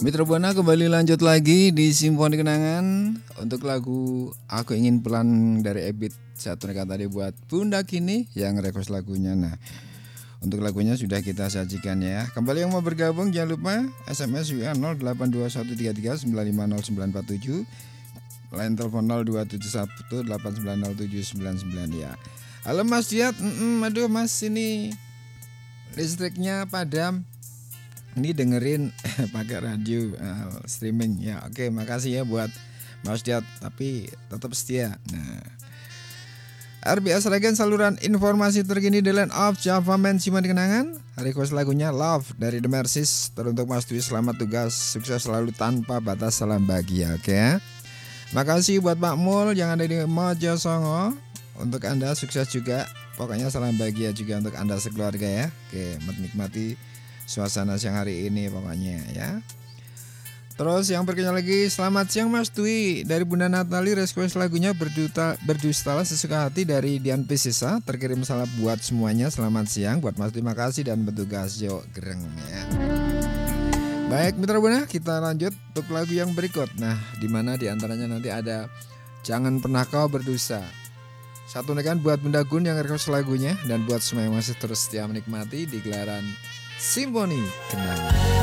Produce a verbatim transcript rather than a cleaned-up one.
Mitra Buana kembali lanjut lagi di Simfoni Kenangan untuk lagu Aku Ingin Pulang dari Ebit satu nekat tadi buat Bunda Kini yang request lagunya. Nah, untuk lagunya sudah kita sajikan ya. Kembali yang mau bergabung jangan lupa S M S W A nol delapan dua satu tiga tiga sembilan lima nol sembilan empat tujuh, line telepon nol dua tujuh satu delapan sembilan nol tujuh sembilan sembilan ya. Halo Mas Diat, mm, aduh Mas ini listriknya padam. Ini dengerin pakai radio uh, streaming ya. Oke, makasih ya buat Mas Diat, tapi tetap setia. Nah, R B S Regen saluran informasi terkini di Land of Java Man Simfoni Kenangan. Request lagunya Love dari The Mercies. Teruntuk Mas Dwi, selamat tugas, sukses selalu tanpa batas, salam bahagia. Oke ya. Makasih buat Pak Mul yang ada di Mojosongo. Untuk Anda sukses juga. Pokoknya salam bahagia juga untuk Anda sekeluarga ya. Oke, menikmati suasana siang hari ini pokoknya ya. Terus yang berikutnya lagi, selamat siang Mas Dwi dari Bunda Natali, request lagunya berdusta berdustalah sesuka hati dari Dian Pisisa, terkirim salam buat semuanya. Selamat siang buat Mas, terima kasih dan petugas Jo Gereng ya. Baik Mitra Buana, kita lanjut untuk lagu yang berikut. Nah, dimana diantaranya nanti ada Jangan Pernah Kau Berdusta. Satu nekan buat Bunda Gun yang request lagunya, dan buat semua yang masih terus setia menikmati di gelaran Simfoni Kenangan.